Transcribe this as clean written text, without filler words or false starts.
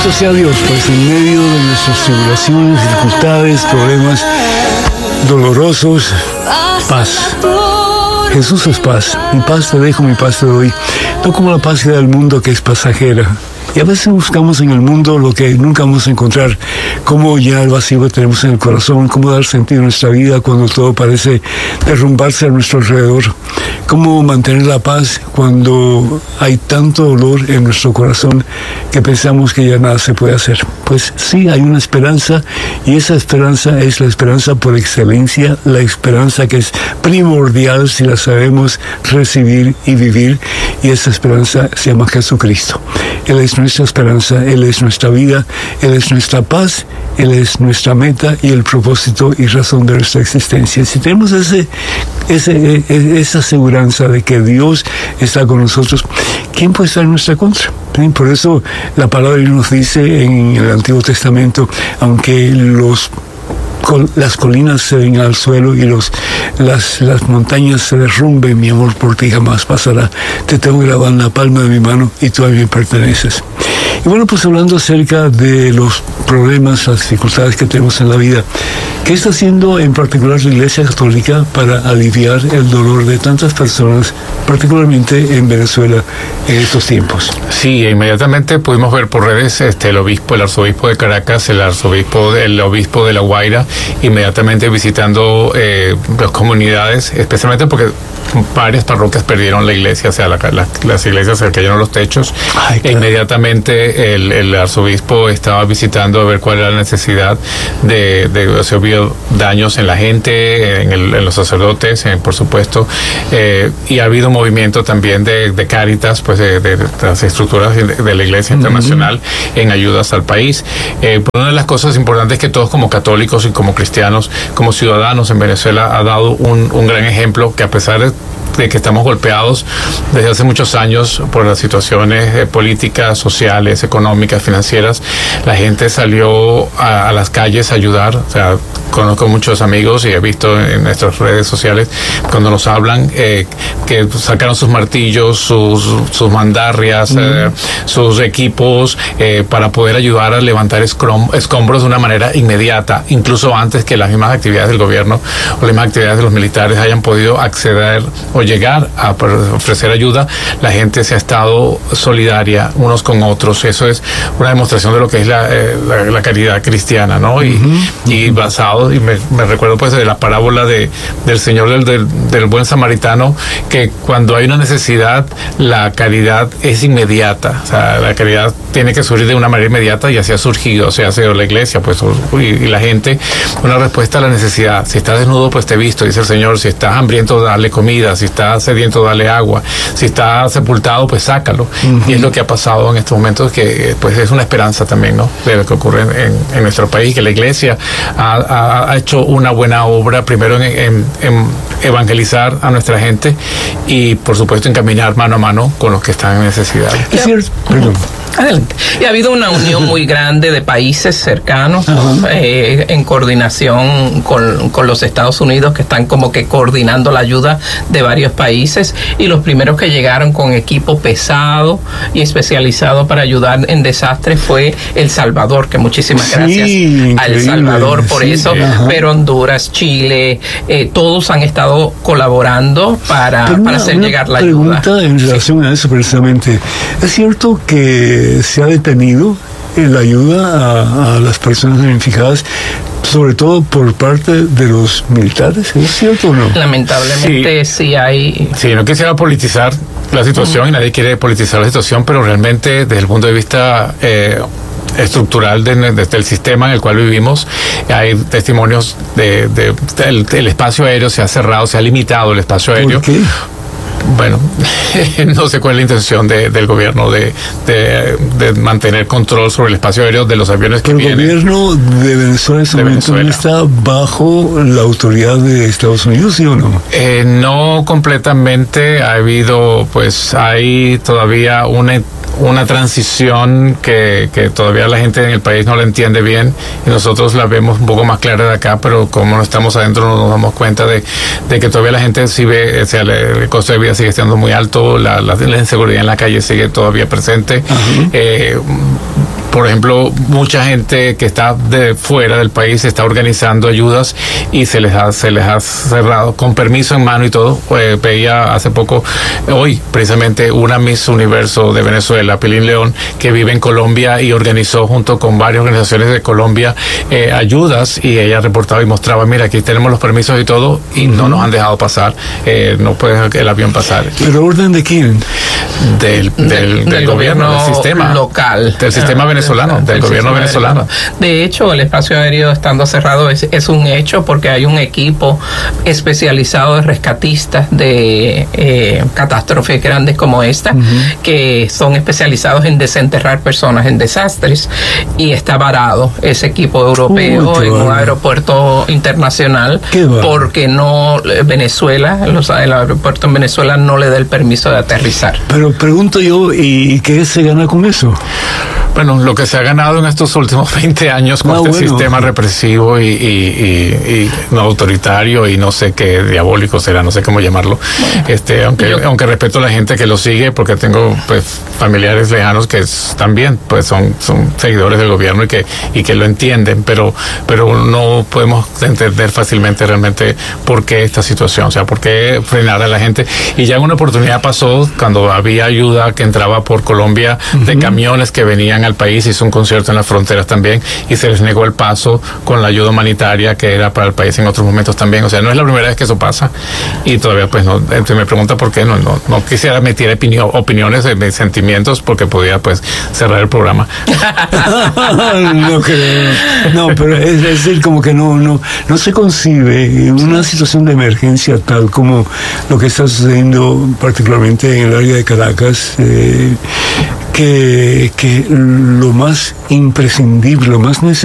Bendito sea Dios, pues en medio de nuestras tribulaciones, dificultades, problemas dolorosos, paz. Jesús es paz. Mi paz te dejo, mi paz te doy. No como la paz del mundo, que es pasajera. Y a veces buscamos en el mundo lo que nunca vamos a encontrar. Cómo llenar el vacío que tenemos en el corazón, cómo dar sentido a nuestra vida cuando todo parece derrumbarse a nuestro alrededor. Cómo mantener la paz cuando hay tanto dolor en nuestro corazón que pensamos que ya nada se puede hacer. Pues sí, hay una esperanza, y esa esperanza es la esperanza por excelencia, la esperanza que es primordial si la sabemos recibir y vivir, y esa esperanza se llama Jesucristo. Él es nuestra esperanza, Él es nuestra vida, Él es nuestra paz, Él es nuestra meta y el propósito y razón de nuestra existencia. Si tenemos esa aseguranza de que Dios está con nosotros, ¿quién puede estar en nuestra contra? Por eso la palabra nos dice en el Antiguo Testamento, aunque las colinas se ven al suelo y las montañas se derrumben, mi amor por ti jamás pasará. Te tengo grabado en la palma de mi mano y tú a mí me perteneces. Y bueno, pues hablando acerca de los problemas, las dificultades que tenemos en la vida, ¿qué está haciendo en particular la Iglesia Católica para aliviar el dolor de tantas personas, particularmente en Venezuela en estos tiempos? Sí, inmediatamente pudimos ver por redes el arzobispo de Caracas, el obispo de La Guaira, inmediatamente visitando las comunidades, especialmente porque varias parroquias perdieron la iglesia, o sea, las iglesias se cayeron los techos. Ay, claro. E inmediatamente el arzobispo estaba visitando a ver cuál era la necesidad de si había daños en la gente, en los sacerdotes, por supuesto, y ha habido movimiento también de Cáritas, pues de las estructuras de la Iglesia Internacional en ayudas al país. Una de las cosas importantes que todos como católicos y como cristianos, como ciudadanos en Venezuela, ha dado un gran ejemplo, que a pesar de que estamos golpeados desde hace muchos años por las situaciones políticas, sociales, económicas, financieras, la gente salió a las calles a ayudar. O sea, conozco muchos amigos y he visto en nuestras redes sociales cuando nos hablan que sacaron sus martillos, sus mandarrias, sus equipos para poder ayudar a levantar escombros de una manera inmediata, incluso antes que las mismas actividades del gobierno o las mismas actividades de los militares hayan podido acceder o llegar a ofrecer ayuda. La gente se ha estado solidaria unos con otros. Eso es una demostración de lo que es la caridad cristiana, ¿no? Y basado, y me recuerdo pues de la parábola del Señor del buen samaritano, que cuando hay una necesidad, la caridad es inmediata. O sea, la caridad tiene que surgir de una manera inmediata, y así ha surgido, o sea, ha sido la iglesia, pues, y la gente, una respuesta a la necesidad. Si estás desnudo, pues te he visto, dice el Señor. Si estás hambriento, dale comida. Si estás sediento, dale agua. Si estás sepultado, pues sácalo. Y es lo que ha pasado en estos momentos, que pues es una esperanza también, ¿no?, de lo que ocurre en nuestro país, que la iglesia ha hecho una buena obra, primero en evangelizar a nuestra gente y, por supuesto, en caminar mano a mano con los que están en necesidad. Es cierto. Perdón. Adelante. Y ha habido una unión muy grande de países cercanos, en coordinación con los Estados Unidos, que están como que coordinando la ayuda de varios países, y los primeros que llegaron con equipo pesado y especializado para ayudar en desastres fue El Salvador, que muchísimas gracias a El Salvador por eso, pero Honduras, Chile, todos han estado colaborando para hacer llegar la ayuda. Pregunta en relación a eso precisamente. ¿Es cierto que se ha detenido la ayuda a las personas damnificadas, sobre todo por parte de los militares? ¿Es cierto o no? Lamentablemente sí hay... Sí, no quisiera politizar la situación, y nadie quiere politizar la situación, pero realmente desde el punto de vista estructural del sistema en el cual vivimos, hay testimonios el espacio aéreo se ha cerrado, se ha limitado el espacio aéreo. ¿Por qué? Bueno, no sé cuál es la intención del gobierno de mantener control sobre el espacio aéreo de los aviones que vienen. ¿El gobierno de Venezuela en este momento no está bajo la autoridad de Estados Unidos, sí o no? No completamente. Hay todavía una transición que todavía la gente en el país no la entiende bien, y nosotros la vemos un poco más clara de acá, pero como no estamos adentro no nos damos cuenta de que todavía la gente sí ve, o sea, el costo de vida sigue estando muy alto, la inseguridad en la calle sigue todavía presente. por ejemplo, mucha gente que está de fuera del país está organizando ayudas y se les ha cerrado con permiso en mano y todo. Veía hace poco, hoy precisamente, una Miss Universo de Venezuela, Pilín León, que vive en Colombia y organizó junto con varias organizaciones de Colombia ayudas, y ella reportaba y mostraba, mira, aquí tenemos los permisos y todo, y no nos han dejado pasar, no puede el avión pasar. ¿Pero orden de quién? Del gobierno, del sistema local, del sistema venezolano, del gobierno venezolano. De hecho, el espacio aéreo estando cerrado es un hecho, porque hay un equipo especializado de rescatistas de catástrofes grandes como esta, que son especializados en desenterrar personas en desastres, y está varado ese equipo europeo en un aeropuerto internacional porque no Venezuela, el aeropuerto en Venezuela no le da el permiso de aterrizar. Pero pregunto yo, ¿y qué se gana con eso? Bueno, lo que se ha ganado en estos últimos 20 años con este sistema represivo y no autoritario y no sé qué diabólico será, no sé cómo llamarlo. Aunque respeto a la gente que lo sigue, porque tengo pues familiares lejanos que también pues son seguidores del gobierno y que lo entienden, pero no podemos entender fácilmente realmente por qué esta situación, o sea, por qué frenar a la gente. Y ya en una oportunidad pasó, cuando había ayuda que entraba por Colombia de camiones que venían al país, hizo un concierto en las fronteras también, y se les negó el paso con la ayuda humanitaria que era para el país en otros momentos también. O sea, no es la primera vez que eso pasa, y todavía pues no, se me pregunta por qué no quisiera meter opiniones de sentimientos, porque podía pues cerrar el programa. No creo. No, pero es decir, como que no se concibe una situación de emergencia tal como lo que está sucediendo particularmente en el área de Caracas, que lo más imprescindible, lo más necesario